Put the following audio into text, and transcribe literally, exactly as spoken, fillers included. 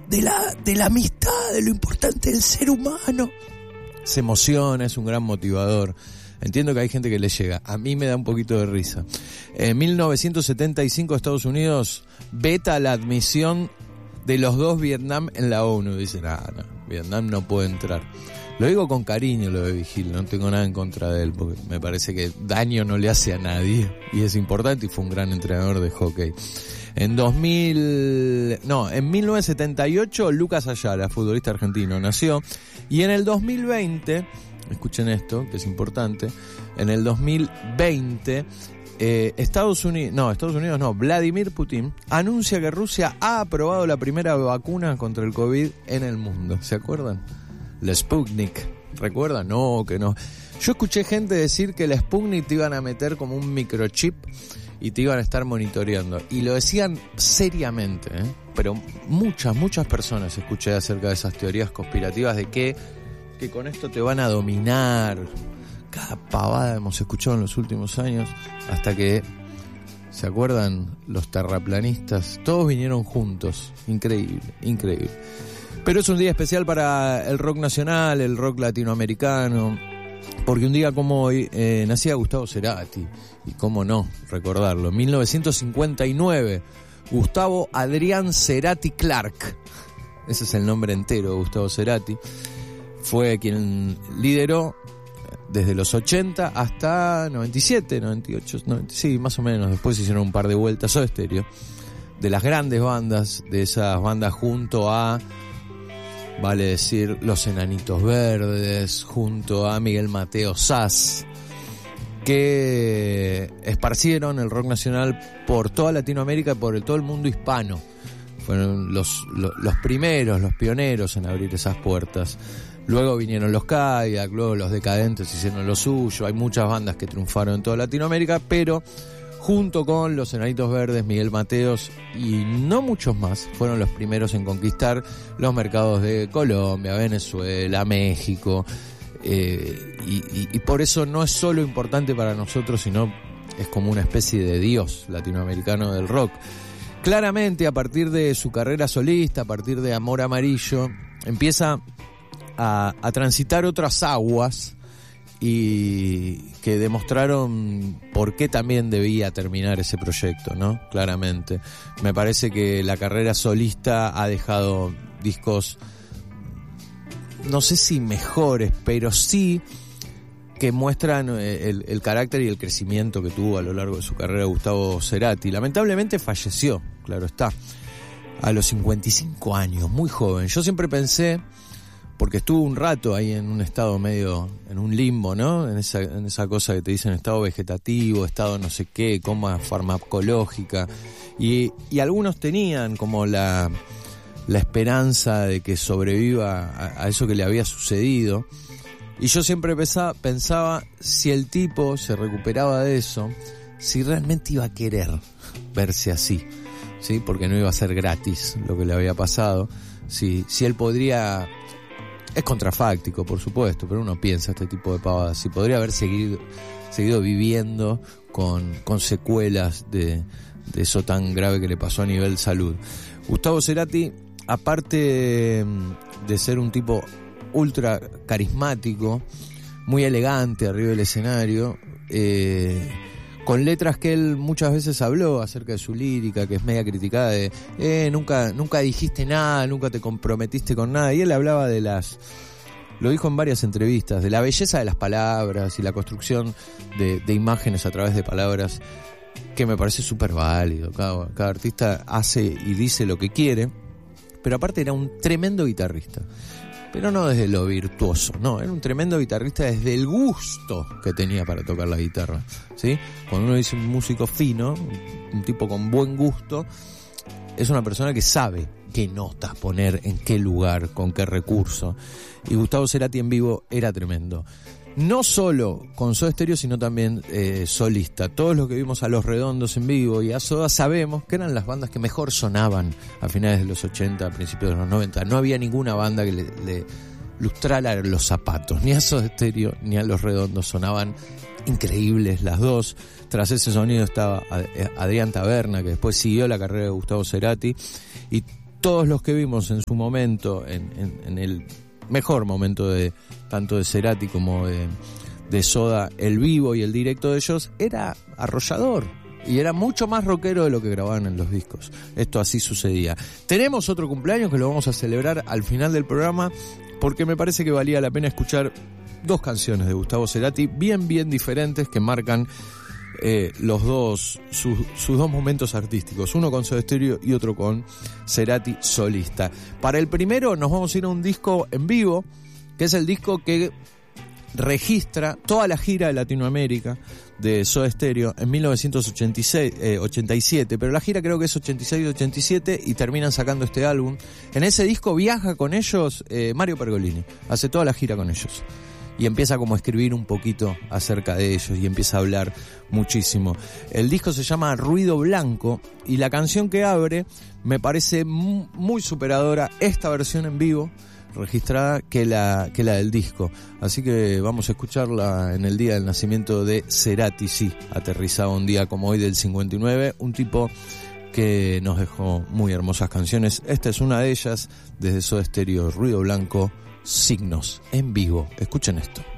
de la, de la amistad, de lo importante del ser humano. Se emociona, es un gran motivador. Entiendo que hay gente que le llega. A mí me da un poquito de risa. En mil novecientos setenta y cinco Estados Unidos veta la admisión de los dos Vietnam en la ONU. Dicen, ah, no, Vietnam no puede entrar. Lo digo con cariño lo de Vigil, no tengo nada en contra de él, porque me parece que daño no le hace a nadie. Y es importante y fue un gran entrenador de hockey. En dos mil, no, en mil novecientos setenta y ocho Lucas Ayala, futbolista argentino, nació. Y en el dos mil veinte... escuchen esto, que es importante, en el dos mil veinte, eh, Estados Unidos, no, Estados Unidos no, Vladimir Putin anuncia que Rusia ha aprobado la primera vacuna contra el COVID en el mundo. ¿Se acuerdan? La Sputnik. ¿Recuerdan? No, que no. Yo escuché gente decir que la Sputnik te iban a meter como un microchip y te iban a estar monitoreando. Y lo decían seriamente, ¿eh? Pero muchas, muchas personas escuché acerca de esas teorías conspirativas de que que con esto te van a dominar. Cada pavada hemos escuchado en los últimos años, hasta que, ¿se acuerdan? Los terraplanistas, todos vinieron juntos. Increíble, increíble. Pero es un día especial para el rock nacional, el rock latinoamericano, porque un día como hoy eh, nacía Gustavo Cerati, y cómo no recordarlo, mil novecientos cincuenta y nueve, Gustavo Adrián Cerati Clark, ese es el nombre entero de Gustavo Cerati. Fue quien lideró desde los ochenta hasta noventa y siete, noventa y ocho, noventa, sí, más o menos. Después hicieron un par de vueltas Soda Stereo, de las grandes bandas, de esas bandas junto a, vale decir, Los Enanitos Verdes, junto a Miguel Mateo Sass, que esparcieron el rock nacional por toda Latinoamérica y por el, todo el mundo hispano. Fueron los, los, los primeros, los pioneros en abrir esas puertas. Luego vinieron los Cadillac, luego los Decadentes hicieron lo suyo. Hay muchas bandas que triunfaron en toda Latinoamérica, pero junto con Los Enanitos Verdes, Miguel Mateos y no muchos más, fueron los primeros en conquistar los mercados de Colombia, Venezuela, México. Eh, y, y, y por eso no es solo importante para nosotros, sino es como una especie de dios latinoamericano del rock. Claramente, a partir de su carrera solista, a partir de Amor Amarillo, empieza A, a transitar otras aguas y que demostraron por qué también debía terminar ese proyecto, ¿no? Claramente. Me parece que la carrera solista ha dejado discos, no sé si mejores, pero sí que muestran el, el carácter y el crecimiento que tuvo a lo largo de su carrera Gustavo Cerati. Lamentablemente falleció, claro está, a los cincuenta y cinco años, muy joven. Yo siempre pensé, porque estuvo un rato ahí en un estado medio, en un limbo, ¿no? En esa, en esa cosa que te dicen estado vegetativo, estado no sé qué, coma farmacológica. Y, y algunos tenían como la, la esperanza de que sobreviva a, a eso que le había sucedido. Y yo siempre pensaba, pensaba si el tipo se recuperaba de eso, si realmente iba a querer verse así, ¿sí? Porque no iba a ser gratis lo que le había pasado. Si, si él podría... Es contrafáctico, por supuesto, pero uno piensa este tipo de pavadas. Si podría haber seguido, seguido viviendo con, con secuelas de, de eso tan grave que le pasó a nivel salud. Gustavo Cerati, aparte de ser un tipo ultra carismático, muy elegante arriba del escenario, eh, con letras que él muchas veces habló acerca de su lírica, que es media criticada, de eh, nunca, nunca dijiste nada, nunca te comprometiste con nada, y él hablaba de las, lo dijo en varias entrevistas, de la belleza de las palabras y la construcción de, de imágenes a través de palabras, que me parece súper válido. Cada, cada artista hace y dice lo que quiere, pero aparte era un tremendo guitarrista. Pero no desde lo virtuoso, no, era un tremendo guitarrista desde el gusto que tenía para tocar la guitarra, ¿sí? Cuando uno dice un músico fino, un tipo con buen gusto, es una persona que sabe qué notas poner, en qué lugar, con qué recurso. Y Gustavo Cerati en vivo era tremendo. No solo con Soda Stereo, sino también eh, solista. Todos los que vimos a Los Redondos en vivo y a Soda sabemos que eran las bandas que mejor sonaban a finales de los ochenta, a principios de los noventa. No había ninguna banda que le, le lustrara los zapatos, ni a Soda Stereo ni a Los Redondos. Sonaban increíbles las dos. Tras ese sonido estaba Adrián Taberna, que después siguió la carrera de Gustavo Cerati, y todos los que vimos en su momento, en, en, en el mejor momento de tanto de Cerati como de, de Soda, el vivo y el directo de ellos, era arrollador. Y era mucho más rockero de lo que grababan en los discos. Esto así sucedía. Tenemos otro cumpleaños que lo vamos a celebrar al final del programa, porque me parece que valía la pena escuchar dos canciones de Gustavo Cerati bien, bien diferentes que marcan eh, los dos, sus, sus dos momentos artísticos. Uno con Soda Stereo y otro con Cerati solista. Para el primero nos vamos a ir a un disco en vivo, que es el disco que registra toda la gira de Latinoamérica de Soda Stereo en mil novecientos ochenta y seis, eh, ochenta y siete, pero la gira creo que es ochenta y seis ochenta y siete y terminan sacando este álbum. En ese disco viaja con ellos eh, Mario Pergolini, hace toda la gira con ellos y empieza como a escribir un poquito acerca de ellos y empieza a hablar muchísimo. El disco se llama Ruido Blanco y la canción que abre me parece muy superadora esta versión en vivo registrada que la que la del disco, así que vamos a escucharla en el día del nacimiento de Cerati, sí, aterrizado un día como hoy del cincuenta y nueve, un tipo que nos dejó muy hermosas canciones. Esta es una de ellas, desde Soda Stereo, Ruido Blanco, Signos, en vivo. Escuchen esto.